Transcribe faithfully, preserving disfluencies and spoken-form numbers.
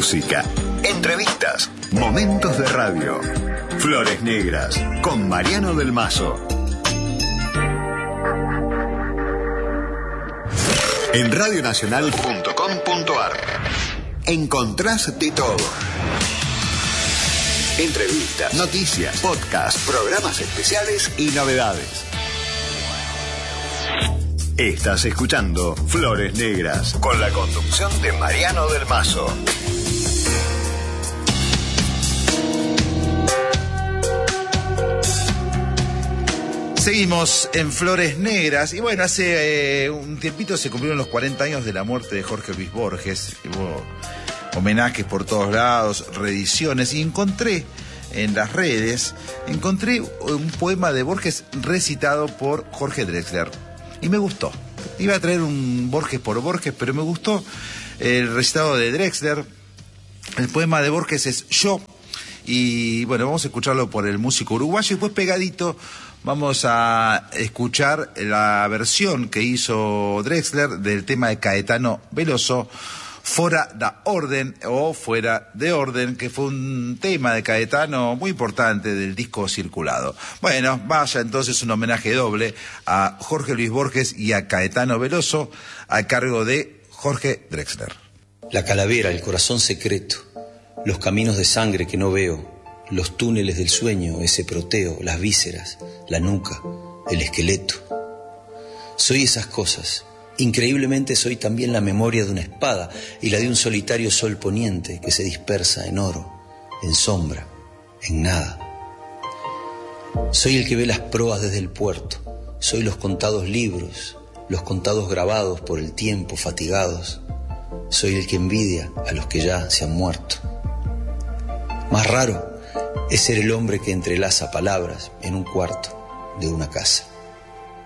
música, entrevistas, momentos de radio. Flores Negras con Mariano del Mazo. En radio nacional punto com punto a r encontrás de todo. Entrevistas, noticias, podcasts, programas especiales y novedades. Estás escuchando Flores Negras con la conducción de Mariano del Mazo. Seguimos en Flores Negras y bueno, hace eh, un tiempito se cumplieron los cuarenta años de la muerte de Jorge Luis Borges. Hubo homenajes por todos lados, reediciones, y encontré en las redes, encontré un poema de Borges recitado por Jorge Drexler y me gustó. Iba a traer un Borges por Borges, pero me gustó el recitado de Drexler. El poema de Borges es Yo, y bueno, vamos a escucharlo por el músico uruguayo y después pegadito vamos a escuchar la versión que hizo Drexler del tema de Caetano Veloso, Fora da Orden o Fuera de Orden, que fue un tema de Caetano muy importante del disco Circulado. Bueno, vaya entonces un homenaje doble a Jorge Luis Borges y a Caetano Veloso a cargo de Jorge Drexler. La calavera, el corazón secreto, los caminos de sangre que no veo, los túneles del sueño, ese proteo, las vísceras, la nuca, el esqueleto. Soy esas cosas. Increíblemente soy también la memoria de una espada y la de un solitario sol poniente que se dispersa en oro, en sombra, en nada. Soy el que ve las proas desde el puerto, soy los contados libros, los contados grabados por el tiempo fatigados, soy el que envidia a los que ya se han muerto. Más raro es ser el hombre que entrelaza palabras en un cuarto de una casa.